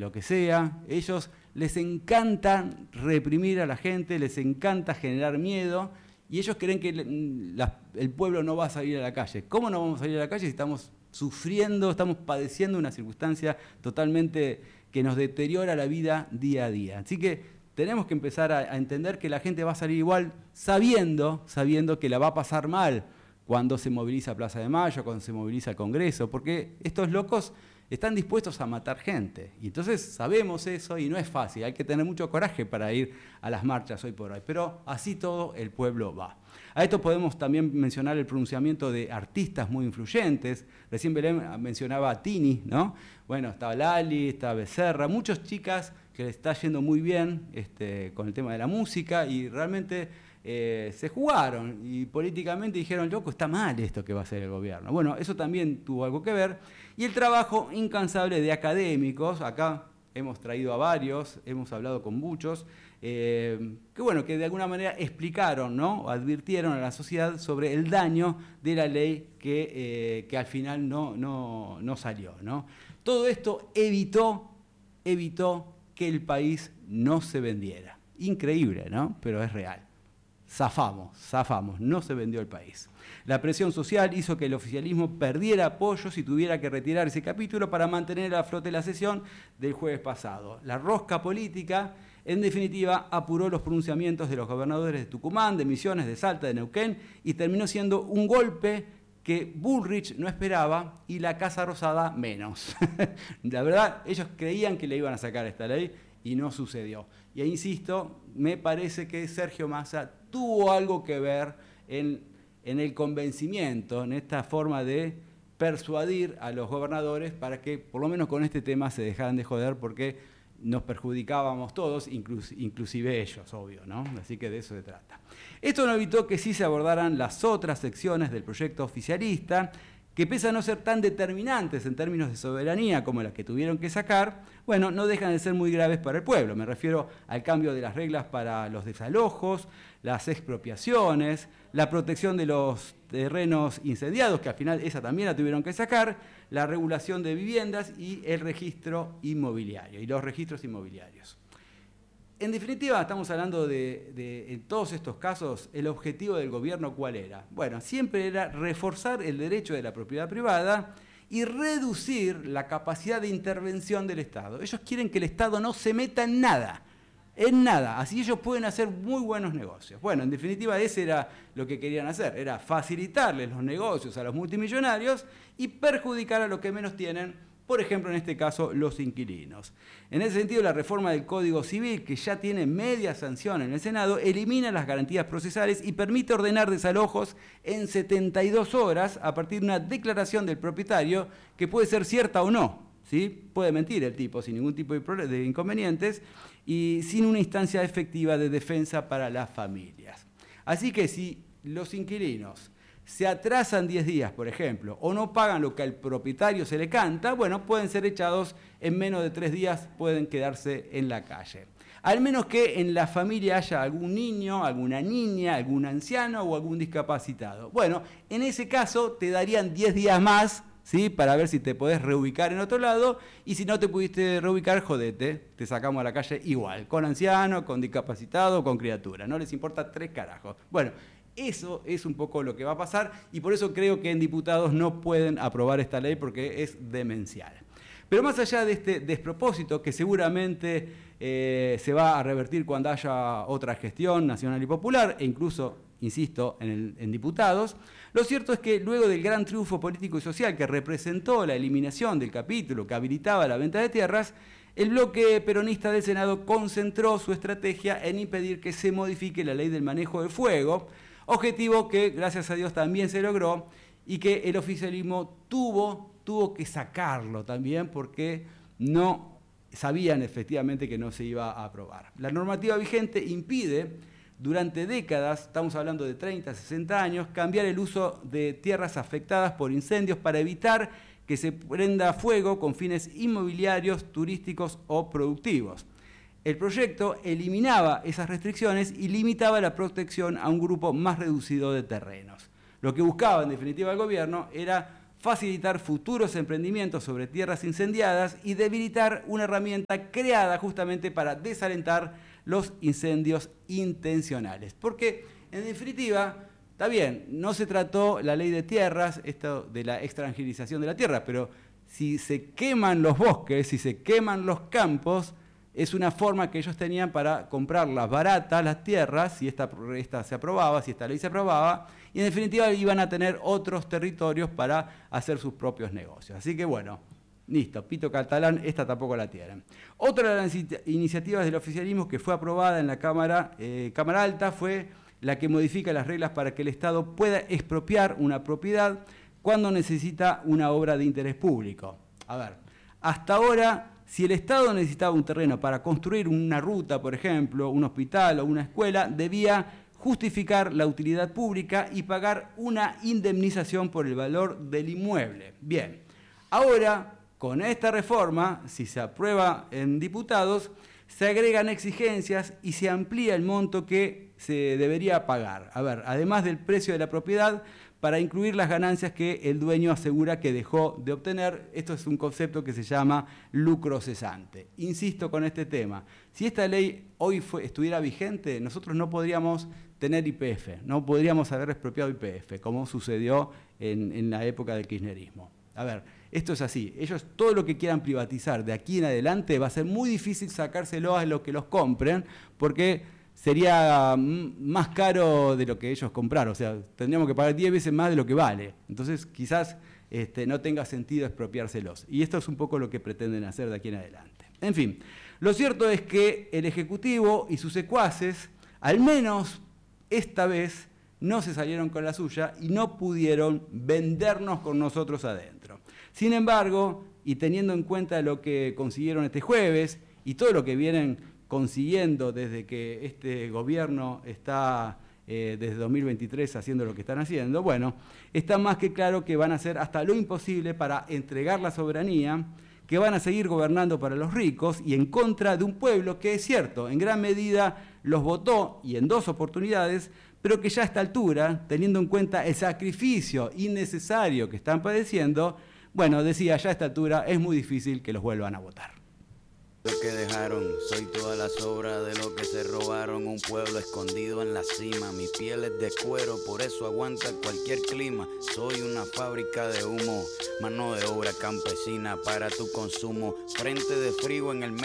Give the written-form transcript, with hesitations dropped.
lo que sea, ellos les encanta reprimir a la gente, les encanta generar miedo, y ellos creen que el pueblo no va a salir a la calle. ¿Cómo no vamos a salir a la calle si estamos sufriendo, estamos padeciendo una circunstancia totalmente que nos deteriora la vida día a día? Así que tenemos que empezar a entender que la gente va a salir igual sabiendo que la va a pasar mal cuando se moviliza Plaza de Mayo, cuando se moviliza el Congreso, porque estos locos están dispuestos a matar gente. Y entonces sabemos eso y no es fácil, hay que tener mucho coraje para ir a las marchas hoy por hoy, pero así todo el pueblo va. A esto podemos también mencionar el pronunciamiento de artistas muy influyentes. Recién Belén mencionaba a Tini, ¿no? Bueno, estaba Lali, estaba Becerra, muchas chicas que le está yendo muy bien con el tema de la música y realmente se jugaron y políticamente dijeron, loco, está mal esto que va a hacer el gobierno. Bueno, eso también tuvo algo que ver. Y el trabajo incansable de académicos, acá hemos traído a varios, hemos hablado con muchos, que de alguna manera explicaron, ¿no? O advirtieron a la sociedad sobre el daño de la ley que al final no salió, ¿no? Todo esto evitó que el país no se vendiera. Increíble, ¿no? Pero es real. Zafamos, no se vendió el país. La presión social hizo que el oficialismo perdiera apoyos y tuviera que retirar ese capítulo para mantener a flote la sesión del jueves pasado. La rosca política, en definitiva, apuró los pronunciamientos de los gobernadores de Tucumán, de Misiones, de Salta, de Neuquén, y terminó siendo un golpe que Bullrich no esperaba y la Casa Rosada menos. La verdad, ellos creían que le iban a sacar esta ley y no sucedió. Y insisto, me parece que Sergio Massa tuvo algo que ver en el convencimiento, en esta forma de persuadir a los gobernadores para que por lo menos con este tema se dejaran de joder porque nos perjudicábamos todos, inclusive ellos, obvio, ¿no? Así que de eso se trata. Esto no evitó que sí se abordaran las otras secciones del proyecto oficialista, que pese a no ser tan determinantes en términos de soberanía como las que tuvieron que sacar, bueno, no dejan de ser muy graves para el pueblo. Me refiero al cambio de las reglas para los desalojos, las expropiaciones, la protección de los terrenos incendiados, que al final esa también la tuvieron que sacar, la regulación de viviendas y el registro inmobiliario, y los registros inmobiliarios. En definitiva, estamos hablando en todos estos casos, el objetivo del gobierno, ¿cuál era? Bueno, siempre era reforzar el derecho de la propiedad privada y reducir la capacidad de intervención del Estado. Ellos quieren que el Estado no se meta en nada, así ellos pueden hacer muy buenos negocios. Bueno, en definitiva, ese era lo que querían hacer, era facilitarles los negocios a los multimillonarios y perjudicar a los que menos tienen. Por ejemplo, en este caso, los inquilinos. En ese sentido, la reforma del Código Civil, que ya tiene media sanción en el Senado, elimina las garantías procesales y permite ordenar desalojos en 72 horas a partir de una declaración del propietario que puede ser cierta o no, ¿sí? Puede mentir el tipo sin ningún tipo de inconvenientes y sin una instancia efectiva de defensa para las familias. Así que si los inquilinos se atrasan 10 días, por ejemplo, o no pagan lo que al propietario se le canta, bueno, pueden ser echados en menos de 3 días, pueden quedarse en la calle. Al menos que en la familia haya algún niño, alguna niña, algún anciano o algún discapacitado. Bueno, en ese caso te darían 10 días más, ¿sí? Para ver si te podés reubicar en otro lado, y si no te pudiste reubicar, jodete, te sacamos a la calle igual, con anciano, con discapacitado, con criatura, no les importa 3 carajos. Bueno, eso es un poco lo que va a pasar y por eso creo que en diputados no pueden aprobar esta ley porque es demencial. Pero más allá de este despropósito que seguramente se va a revertir cuando haya otra gestión nacional y popular e incluso, insisto, en diputados, lo cierto es que luego del gran triunfo político y social que representó la eliminación del capítulo que habilitaba la venta de tierras, el bloque peronista del Senado concentró su estrategia en impedir que se modifique la ley del manejo del fuego, objetivo que, gracias a Dios, también se logró y que el oficialismo tuvo que sacarlo también porque no sabían efectivamente que no se iba a aprobar. La normativa vigente impide, durante décadas, estamos hablando de 30, 60 años, cambiar el uso de tierras afectadas por incendios para evitar que se prenda fuego con fines inmobiliarios, turísticos o productivos. El proyecto eliminaba esas restricciones y limitaba la protección a un grupo más reducido de terrenos. Lo que buscaba, en definitiva, el gobierno era facilitar futuros emprendimientos sobre tierras incendiadas y debilitar una herramienta creada justamente para desalentar los incendios intencionales. Porque, en definitiva, está bien, no se trató la ley de tierras, esto de la extranjerización de la tierra, pero si se queman los bosques, si se queman los campos, es una forma que ellos tenían para comprarlas baratas, las tierras, si esta se aprobaba, si esta ley se aprobaba, y en definitiva iban a tener otros territorios para hacer sus propios negocios. Así que bueno, listo, pito catalán, esta tampoco la tienen. Otra de las iniciativas del oficialismo que fue aprobada en la Cámara Alta fue la que modifica las reglas para que el Estado pueda expropiar una propiedad cuando necesita una obra de interés público. A ver, hasta ahora, si el Estado necesitaba un terreno para construir una ruta, por ejemplo, un hospital o una escuela, debía justificar la utilidad pública y pagar una indemnización por el valor del inmueble. Bien, ahora, con esta reforma, si se aprueba en diputados, se agregan exigencias y se amplía el monto que se debería pagar. A ver, además del precio de la propiedad, para incluir las ganancias que el dueño asegura que dejó de obtener. Esto es un concepto que se llama lucro cesante. Insisto con este tema. Si esta ley hoy estuviera vigente, nosotros no podríamos tener YPF, no podríamos haber expropiado YPF, como sucedió en la época del kirchnerismo. A ver, esto es así. Ellos todo lo que quieran privatizar de aquí en adelante va a ser muy difícil sacárselo a los que los compren, porque sería más caro de lo que ellos compraron. O sea, tendríamos que pagar 10 veces más de lo que vale. Entonces, quizás no tenga sentido expropiárselos. Y esto es un poco lo que pretenden hacer de aquí en adelante. En fin, lo cierto es que el Ejecutivo y sus secuaces, al menos esta vez, no se salieron con la suya y no pudieron vendernos con nosotros adentro. Sin embargo, y teniendo en cuenta lo que consiguieron este jueves y todo lo que vienen consiguiendo desde que este gobierno está desde 2023 haciendo lo que están haciendo, bueno, está más que claro que van a hacer hasta lo imposible para entregar la soberanía, que van a seguir gobernando para los ricos y en contra de un pueblo que es cierto, en gran medida los votó y en 2 oportunidades, pero que ya a esta altura, teniendo en cuenta el sacrificio innecesario que están padeciendo, bueno, decía, ya a esta altura es muy difícil que los vuelvan a votar. Lo que dejaron, soy toda la sobra de lo que se robaron, un pueblo escondido en la cima, mi piel es de cuero, por eso aguanta cualquier clima, soy una fábrica de humo, mano de obra campesina para tu consumo, frente de frío en el medio.